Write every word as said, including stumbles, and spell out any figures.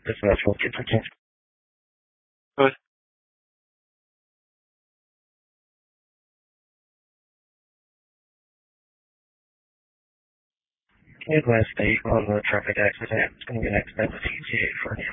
This virtual kids and kids. Good. Midwest State on the traffic accident. It's going to be an expensive T T A for you.